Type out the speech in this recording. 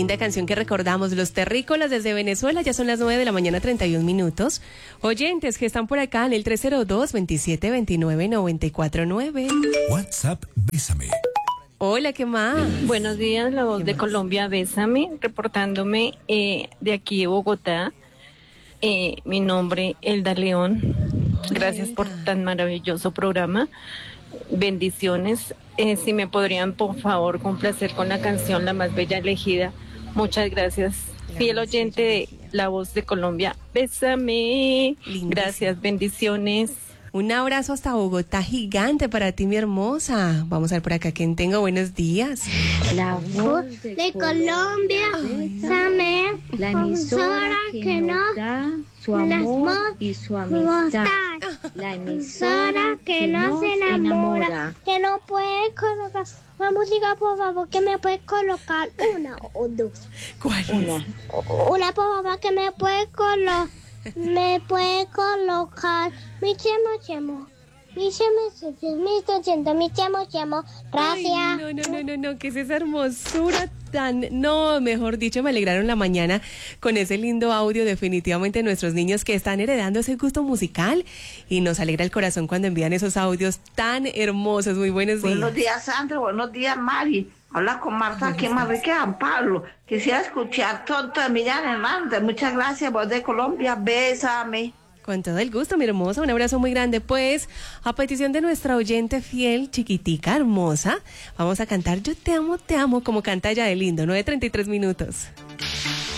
linda canción que recordamos, Los Terrícolas desde Venezuela, ya son las 9 de la mañana, 31 minutos. Oyentes que están por acá en el 302-2729-949. WhatsApp, Bésame. Hola, ¿qué más? Buenos días, la voz de Colombia, Bésame, reportándome de aquí de Bogotá. Mi nombre, Elda León. Gracias por tan maravilloso programa. Bendiciones. Si me podrían, por favor, complacer con la canción La Más Bella Elegida. Muchas gracias. Fiel oyente de La Voz de Colombia, Bésame. Lindísimo. Gracias, bendiciones. Un abrazo hasta Bogotá gigante para ti, mi hermosa. Vamos a ver por acá quién tengo. Buenos días. La voz de Colombia, Bésame, la emisora que nos da su amor y su amistad. La emisora que nos enamora. Que no puede colocar la música, por favor, que me puede colocar una o dos. ¿Cuál es? Una, por favor, que me puede colocar mi chemo. Mi chemo. Gracias. Ay, no, ¿qué es esa hermosura tan? No, mejor dicho, me alegraron la mañana con ese lindo audio. Definitivamente nuestros niños que están heredando ese gusto musical y nos alegra el corazón cuando envían esos audios tan hermosos. Muy buenos días. Buenos días, Sandra. Buenos días, Mari. Habla con Marta, aquí en Manrique, San Pablo. Quisiera escuchar Tonto de Miriam Hernández. Muchas gracias, Voz de Colombia. Bésame. Con todo el gusto, mi hermosa, un abrazo muy grande. Pues, a petición de nuestra oyente fiel, chiquitica, hermosa, vamos a cantar Yo te amo, como canta ella de lindo, 9:33 minutos.